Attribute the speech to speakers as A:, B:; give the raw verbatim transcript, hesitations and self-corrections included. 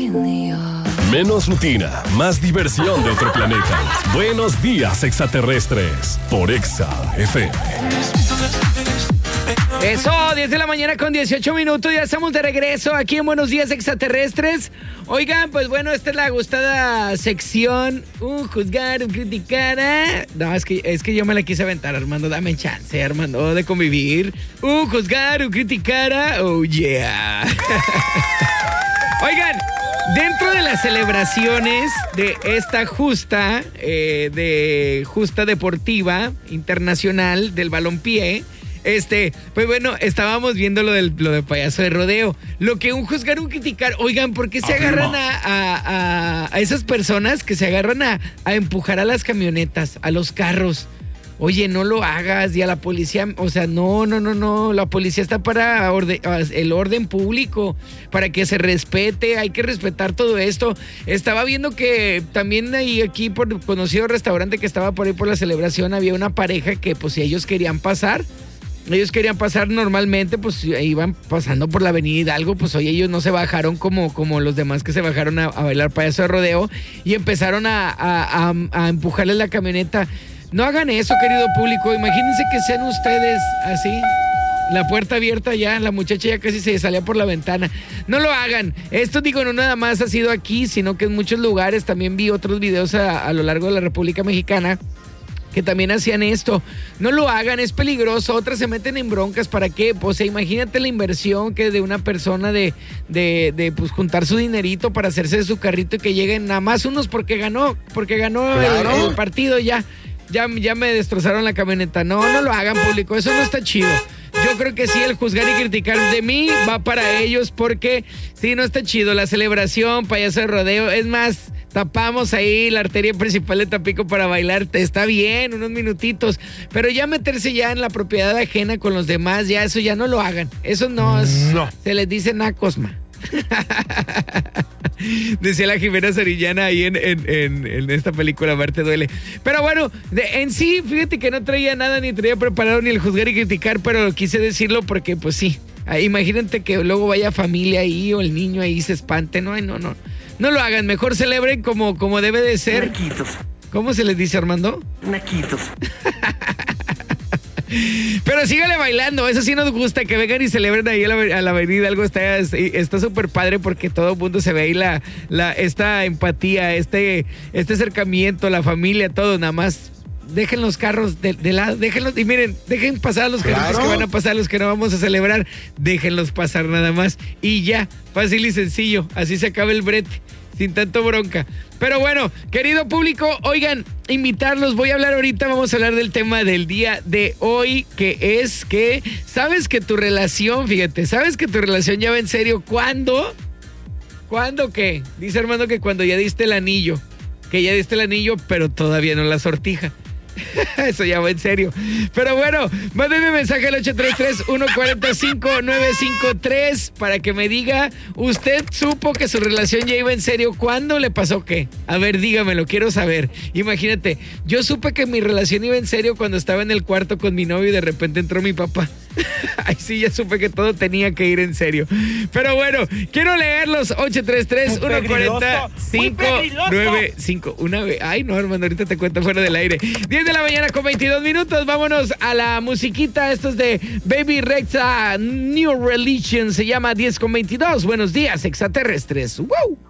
A: Menos rutina, más diversión de otro planeta. Buenos días, extraterrestres, por Exa F M.
B: Eso, diez de la mañana con dieciocho minutos, ya estamos de regreso aquí en Buenos Días Extraterrestres. Oigan, pues bueno, esta es la gustada sección, un juzgar, un criticar, ¿eh? No, es que, es que yo me la quise aventar, Armando, dame chance, Armando, de convivir. Un juzgar, un criticar, oh yeah. Oigan, dentro de las celebraciones de esta justa, eh, de justa deportiva internacional del balompié, Este, pues bueno, estábamos viendo lo del lo de payaso de rodeo. Lo que un juzgar, un criticar. Oigan, ¿por qué se agarran a, a, a, a esas personas que se agarran a, a empujar a las camionetas, a los carros? Oye, no lo hagas. Y a la policía, o sea, no, no, no, no. La policía está para orde, el orden público, para que se respete. Hay que respetar todo esto. Estaba viendo que también ahí aquí por conocido restaurante que estaba por ahí por la celebración, había una pareja que pues si ellos querían pasar, Ellos querían pasar normalmente, pues iban pasando por la avenida Hidalgo, pues hoy ellos no se bajaron como, como los demás que se bajaron a, a bailar payaso de rodeo y empezaron a, a, a, a empujarles la camioneta. No hagan eso, querido público, imagínense que sean ustedes así, la puerta abierta ya, la muchacha ya casi se salía por la ventana. No lo hagan, esto digo, no nada más ha sido aquí, sino que en muchos lugares, también vi otros videos a, a lo largo de la República Mexicana, que también hacían esto. No lo hagan, es peligroso. Otras se meten en broncas. ¿Para qué? Pues imagínate la inversión que de una persona de, de, de pues juntar su dinerito para hacerse de su carrito y que lleguen nada más unos porque ganó, porque ganó claro. el, el partido ya. Ya, ya me destrozaron la camioneta. No, no lo hagan, público, eso no está chido. Yo creo que sí, el juzgar y criticar de mí va para ellos porque sí, no está chido. La celebración, payaso de rodeo, es más, tapamos ahí la arteria principal de Tampico para bailar, está bien, unos minutitos, pero ya meterse ya en la propiedad ajena con los demás, ya eso ya no lo hagan. Eso no, es, no. Se les dice nacosma. Decía la Jimena Sarillana ahí en, en, en, en esta película Marte Duele. Pero bueno, de, en sí, fíjate que no traía nada, ni traía preparado ni el juzgar y criticar, pero quise decirlo porque pues sí, imagínate que luego vaya familia ahí o el niño ahí se espante. No, no, no, no lo hagan, mejor celebren como, como debe de ser.
C: Naquitos.
B: ¿Cómo se les dice, Armando?
C: Naquitos.
B: Pero sígale bailando, eso sí nos gusta, que vengan y celebren ahí a la, a la avenida Algo está súper padre porque todo el mundo se ve ahí la, la, esta empatía, este, este acercamiento, la familia, todo, nada más dejen los carros de, de lado, déjenlos, y miren, dejen pasar a los carritos claro. que van a pasar, los que no vamos a celebrar, déjenlos pasar nada más, y ya, fácil y sencillo, así se acaba el brete. Sin tanto bronca. Pero bueno, querido público, oigan, invitarlos, voy a hablar ahorita, vamos a hablar del tema del día de hoy, que es que, ¿sabes que tu relación, fíjate, sabes que tu relación ya va en serio? ¿Cuándo? ¿Cuándo qué? Dice Armando que cuando ya diste el anillo, que ya diste el anillo, pero todavía no la sortija. Eso ya va en serio. Pero bueno, mándenme mensaje al ocho tres tres, uno cuatro cinco, nueve cinco tres para que me diga, ¿usted supo que su relación ya iba en serio? ¿Cuándo le pasó qué? A ver, dígamelo, quiero saber. Imagínate, yo supe que mi relación iba en serio cuando estaba en el cuarto con mi novio y de repente entró mi papá. Ay, sí, ya supe que todo tenía que ir en serio. Pero bueno, quiero leerlos. ocho tres tres, uno cuatro cinco, nueve cinco. Una vez. Ay, no, hermano, ahorita te cuento fuera del aire. diez de la mañana con veintidós minutos. Vámonos a la musiquita. Esto es de Baby Rexha, New Religion. Se llama diez con veintidós. Buenos días, extraterrestres. ¡Wow!